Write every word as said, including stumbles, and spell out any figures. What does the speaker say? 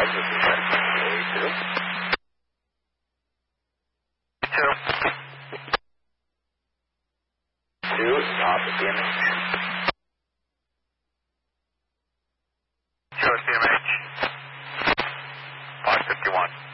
this is A two. Two. Two, stop at the image. Two at C M H. five fifty-one.